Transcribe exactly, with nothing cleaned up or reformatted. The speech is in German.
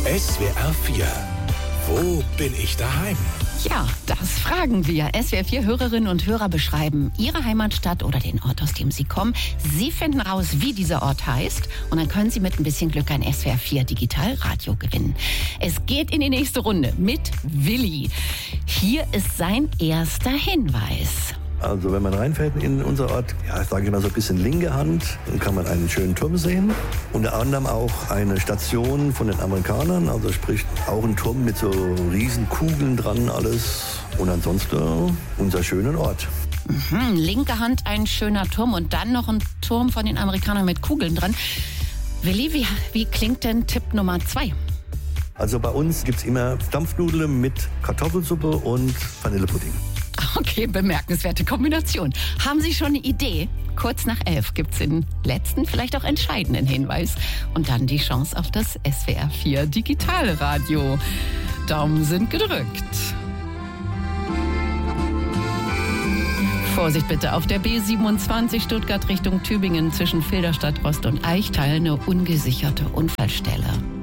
S W R vier. Wo bin ich daheim? Ja, das fragen wir. S W R vier Hörerinnen und Hörer beschreiben ihre Heimatstadt oder den Ort, aus dem sie kommen. Sie finden raus, wie dieser Ort heißt. Und dann können Sie mit ein bisschen Glück ein S W R vier Digitalradio gewinnen. Es geht in die nächste Runde mit Willi. Hier ist sein erster Hinweis. Also wenn man reinfährt in unser Ort, ja, sage ich mal so ein bisschen linke Hand, dann kann man einen schönen Turm sehen. Unter anderem auch eine Station von den Amerikanern, also sprich auch ein Turm mit so riesen Kugeln dran alles. Und ansonsten unser schönen Ort. Mhm, linke Hand ein schöner Turm und dann noch ein Turm von den Amerikanern mit Kugeln dran. Willi, wie, wie klingt denn Tipp Nummer zwei? Also bei uns gibt's immer Dampfnudeln mit Kartoffelsuppe und Vanillepudding. Okay, bemerkenswerte Kombination. Haben Sie schon eine Idee? Kurz nach elf gibt's den letzten, vielleicht auch entscheidenden Hinweis. Und dann die Chance auf das S W R vier Digitalradio. Daumen sind gedrückt. Vorsicht bitte, auf der B siebenundzwanzig Stuttgart Richtung Tübingen zwischen Filderstadt Ost und Eichtal eine ungesicherte Unfallstelle.